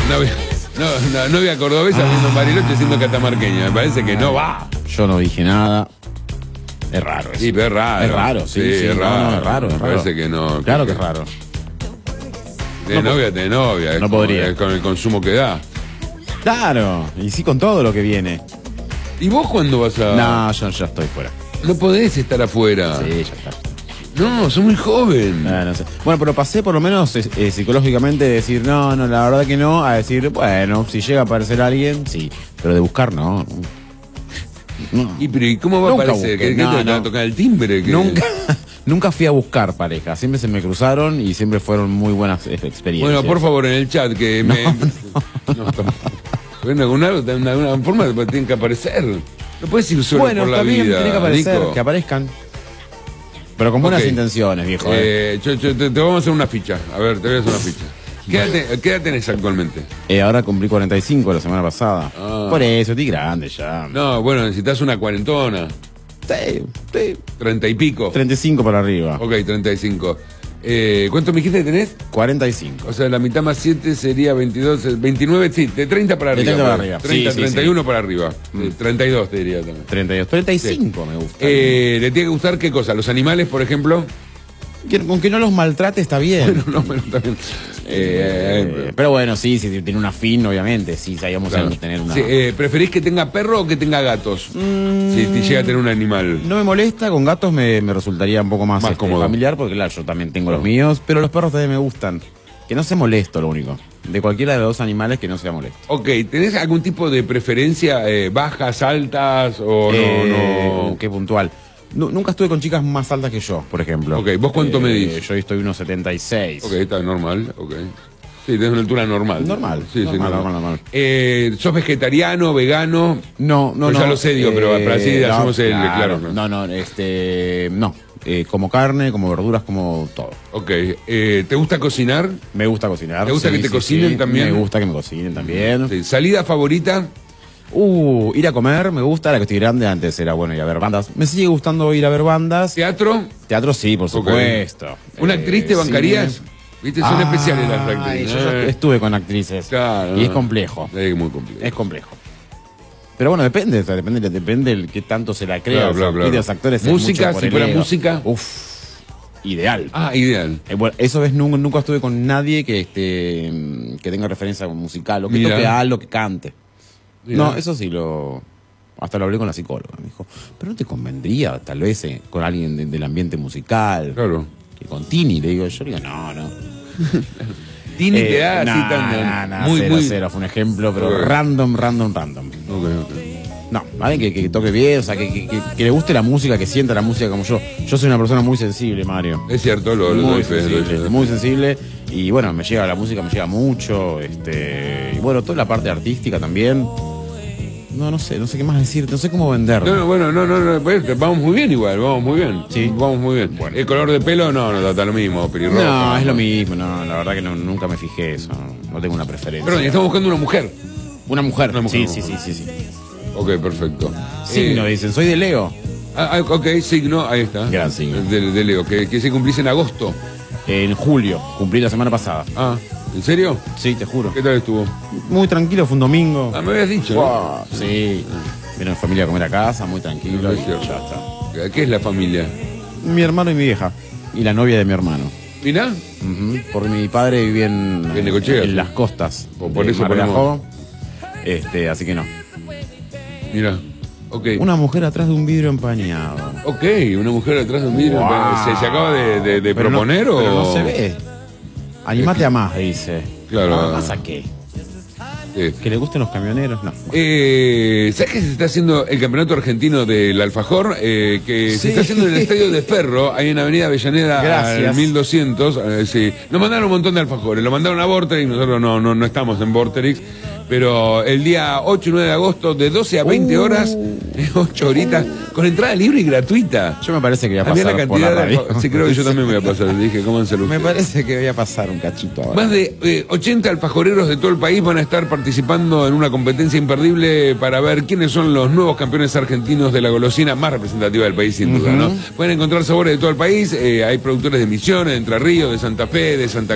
novia cordobesa viendo en Bariloche siendo catamarqueña. Me parece que no va. Yo no dije nada. Es raro eso. Sí, pero es raro. Es raro, sí, es raro. No, es raro, es Me raro. parece que no. Claro que es raro. De novia. No podría. Es con el consumo que da. Claro, y sí con todo lo que viene. ¿Y vos cuándo vas a...? No, yo ya estoy fuera. No podés estar afuera. Sí, ya está. No, sos muy joven. No sé. Bueno, pero pasé por lo menos psicológicamente de decir no, la verdad que no, a decir, bueno, si llega a aparecer alguien, sí, pero de buscar no. ¿Y cómo va Nunca a aparecer? busqué. ¿Qué te va a tocar el timbre? Nunca fui a buscar pareja, siempre se me cruzaron y siempre fueron muy buenas experiencias. Bueno, por favor, en el chat que me... Bueno, de alguna forma tienen que aparecer. No puedes ir solo por la también vida, tiene que aparecer, Nico. que aparezcan. Pero con buenas intenciones, viejo. Te vamos a hacer una ficha. A ver, te voy a hacer una ficha. ¿Qué edad tenés actualmente? Ahora cumplí 45 la semana pasada. Ah. Por eso, estoy grande ya. No, bueno, necesitas una cuarentona. Sí. 30 y pico. 35 para arriba. Ok, 35. ¿Cuánto me dijiste que tenés? 45. O sea, la mitad más 7 sería 22, 29, sí, de 30 para arriba. De 30 para arriba. 30, Sí, 31 sí. para arriba. 32 te diría también. 32. 35 me gusta. ¿Le tiene que gustar qué cosa? ¿Los animales, por ejemplo? Con que no los maltrate está bien. No, pero también. Pero bueno, sí, tiene un afín, obviamente. Sí, sabíamos Claro. tener una. Sí, ¿preferís que tenga perro o que tenga gatos? Si te llega a tener un animal. No me molesta, con gatos me resultaría un poco más cómodo. familiar, porque claro, yo también tengo los míos, pero los perros también me gustan. Que no sea molesto, lo único. De cualquiera de los dos animales que no sea molesto. Ok, ¿tenés algún tipo de preferencia? ¿Bajas, altas o no? Qué puntual. Nunca estuve con chicas más altas que yo, por ejemplo. Ok, ¿vos cuánto medís? Yo estoy unos 76. Ok, está normal, ok. Sí, tenés una altura normal. Normal, Sí, normal. ¿Sos vegetariano, vegano? No. Ya lo sé, digo, pero para así hacemos el claro. No. Como carne, como verduras, como todo. Ok, ¿te gusta cocinar? Me gusta cocinar. ¿Te gusta que te cocinen también? Me gusta que me cocinen también. Sí. ¿Salida favorita? Ir a comer, me gusta, ahora que estoy grande, antes era bueno ir a ver bandas. Me sigue gustando ir a ver bandas. ¿Teatro? Teatro sí, por supuesto. ¿Una actriz te bancarías? Cine. Viste, son especiales las actrices. Yo estuve con actrices. Claro. Y es complejo. Es muy complejo. Es complejo. Pero bueno, depende del que tanto se la crea. Claro. Los actores música, si fuera música. Ideal. Ideal. Bueno, eso ves, nunca estuve con nadie que tenga referencia musical, o que toque algo, que cante. Mirá. No, eso sí hasta lo hablé con la psicóloga, me dijo, pero no te convendría tal vez con alguien del ambiente musical. Claro. Que con Tini, le digo, yo le digo, no. Tini te da así tan... Muy... Cero, fue un ejemplo, pero Okay. random. Ok. No, alguien que toque bien, o sea, que le guste la música, que sienta la música como yo. Yo soy una persona muy sensible, Mario. Es cierto, lo doy fe. Muy sensible. Y bueno, me llega la música, me llega mucho. Y bueno, toda la parte artística también. No sé qué más decir, no sé cómo venderlo. No, pues, vamos muy bien igual, vamos muy bien. Sí. Vamos muy bien. Bueno. ¿El color de pelo? No está lo mismo, pelirrojo. No, es lo mismo, no, la verdad que nunca me fijé eso, no tengo una preferencia. Perdón, estamos buscando una mujer. Una mujer. Una mujer. Sí. Ok, perfecto. Signo, dicen, soy de Leo. Ok, signo, ahí está. Gran signo. De Leo, que se cumplís en agosto. En julio, cumplí la semana pasada. ¿En serio? Sí, te juro. ¿Qué tal estuvo? Muy tranquilo, fue un domingo. Me habías dicho, ¿no? Sí. Vino familia a comer a casa, muy tranquilo. No es Y cierto. ya está. ¿Qué es la familia? Mi hermano y mi vieja. Y la novia de mi hermano. ¿Mirá? Porque mi padre vivía en Necochea, sí. las costas. Por de eso Mar de ponemos- Ajó. Así que no. Mirá. Ok. Una mujer atrás de un vidrio empañado. Ok, una mujer atrás de un vidrio. Wow. ¿Se acaba de Pero proponer no, o...? Pero no se ve. Animate a más, dice. Claro. ¿A más a qué? ¿Que le gusten los camioneros? No. ¿Sabes que se está haciendo el campeonato argentino del alfajor? Que se está haciendo en el estadio de Ferro, ahí en Avenida Avellaneda. Gracias. Al 1200. Sí. Nos mandaron un montón de alfajores, lo mandaron a Vorterix, nosotros no estamos en Vorterix. Pero el día 8 y 9 de agosto, de 12 a 20 horas, 8 horitas, con entrada libre y gratuita. Yo me parece que voy a Había pasar la por la cantidad de... radio. Sí, creo que yo también voy a pasar. Dije, cómanselo Me ustedes. parece que voy a pasar un cachito ahora. Más de 80 alfajoreros de todo el país van a estar participando en una competencia imperdible para ver quiénes son los nuevos campeones argentinos de la golosina más representativa del país, sin duda, ¿no? Pueden encontrar sabores de todo el país. Hay productores de Misiones, de Entre Ríos, de Santa Fe, de Santa